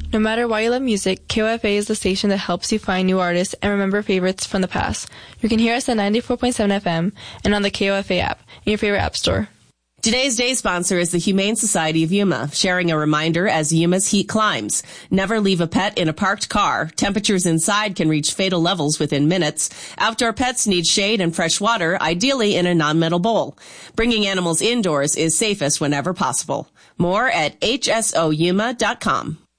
No matter why you love music, KOFA is the station that helps you find new artists and remember favorites from the past. You can hear us at 94.7 FM and on the KOFA app in your favorite app store. Today's day sponsor is the Humane Society of Yuma, sharing a reminder as Yuma's heat climbs. Never leave a pet in a parked car. Temperatures inside can reach fatal levels within minutes. Outdoor pets need shade and fresh water, ideally in a non-metal bowl. Bringing animals indoors is safest whenever possible. More at hsoyuma.com.